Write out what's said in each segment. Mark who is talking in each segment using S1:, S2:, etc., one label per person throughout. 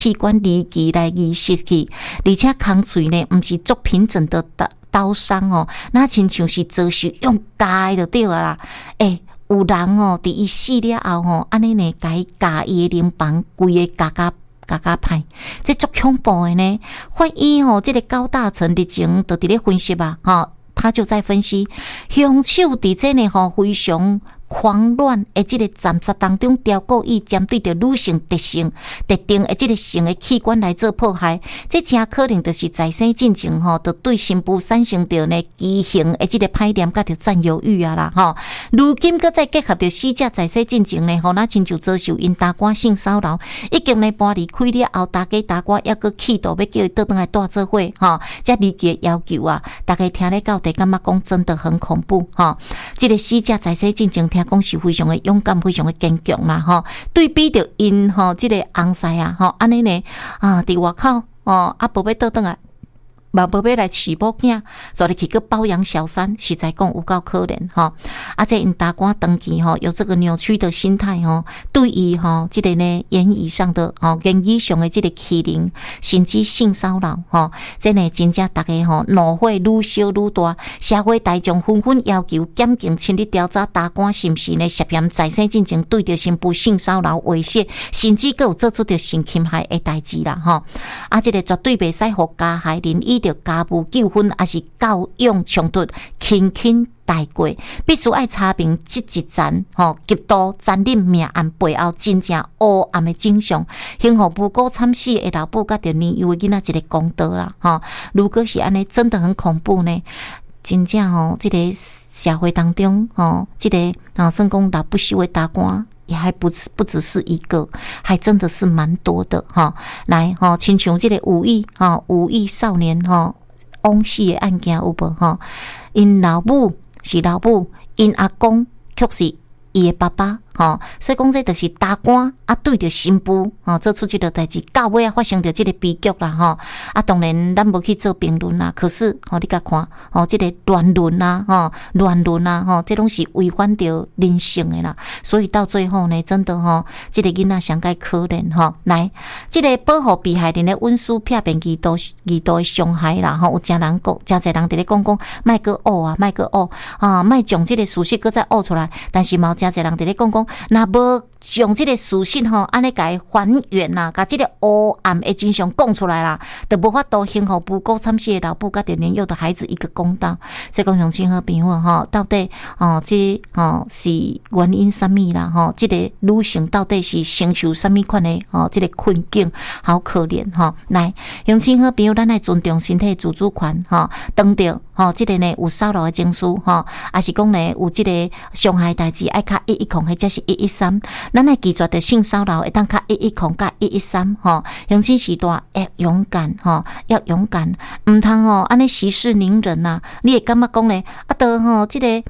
S1: 器官离奇来移失去，而且空嘴呢，毋是足平整的刀伤哦，那亲像是遭受用夹就对啊啦。有人哦，伫伊死了后吼，安尼呢，甲伊夹伊的灵房，规个夹歹，这足恐怖的呢。法医吼，这个高大成日前就伫咧分析啊，他就在分析凶手伫这呢吼非常狂乱的这个斩杀当中，调故意针对着女性特定的这个性的器官来做迫害，这真可能就是在生进前吼，就对新妇产生着呢畸形的这个歹念，甲着占有欲啊啦吼。如今搁再结合着死者在生进前呢，吼，那亲像遭受因大官性骚扰，已经呢搬离开了后，大家大官抑搁企图要叫伊倒转来带做伙吼，这离奇的要求啊，大家听咧到底感觉讲真的很恐怖吼。这个死者在生进前讲是非常的勇敢，非常的坚强啦吼。对比着因吼，这个翁婿啊吼，安尼呢伫外口无要倒转来，嘛无要来饲某囝，所以去个包养小三，实在讲有够可怜吼。这因大官长期吼有这个扭曲的心态吼，对于吼这个呢言语上的言语上的这个欺凌，甚至性骚扰吼，这呢真正大家吼怒火愈烧愈大，社会大众纷纷要求检警深入调查大官是不是呢涉嫌在生进前对着新妇性骚扰威胁，甚至佫有做出着性侵害的代志啦吼。这个绝对袂使互加害人以着家务纠纷还是教养冲突轻轻带过，必须爱查明这一层极度残忍命案背后真正黑暗的真相，幸好无辜惨死的老母甲着年幼的囡仔一个公道啦吼。如果是安尼，真的很恐怖呢。真正这个社会当中这个算讲老不休的大官。也还不只是一个，还真的是蛮多的哈。来亲像这个5亿少年枉死的案件有无哈？因老母是老母，因阿公却是伊的爸爸所以讲这就是大官对着新妇做出这个代志，到尾发生着这个悲剧啦当然咱无去做评论啦，可是你甲看这个乱伦啊这拢是违反着人性的啦。所以到最后呢，真的这个囡仔上该可怜来，这个保护被害人的温书片面疑度的伤害啦有真侪人伫咧讲莫阁恶莫将这个事实搁再恶出来，但是嘛有真侪人伫咧讲若无将这个事实安尼甲伊还原啦，甲这个黑暗的真相讲出来啦，就无法度幸福无辜惨死的老母甲着年幼的孩子一个公道。所以讲，乡亲好朋友到底这是原因什么啦？这个女性到底是承受什么款的这个困境，好可怜来，乡亲好朋友，咱来尊重身体自主权当着这个呢有骚扰的情绪还是讲呢有这个伤害代志，爱卡110或者是113，咱来记住的性骚扰会当卡110加113乡亲时代要勇敢要勇敢，唔通安尼息事宁人呐，你会感觉讲呢都这个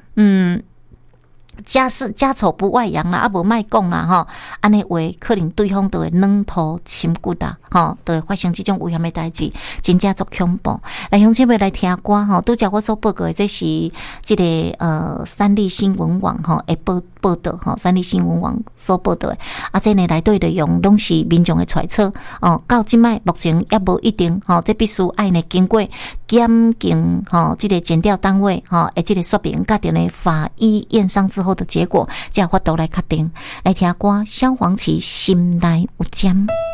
S1: 家丑不外扬啦，无卖讲啦安尼话可能对方都会软土深骨啦都会发生这种危险的代志，真正足恐怖。来，乡亲要来听歌拄则我所报告的，这是这个三立新闻网的报道三立新闻网所报道的这呢内底内容拢是民众的揣测到即摆目前也无一定这必须爱呢经过检警这个检调单位这个说明甲着呢法医验伤之后的结果，才有法度来确定。来听歌，萧煌奇心内有针。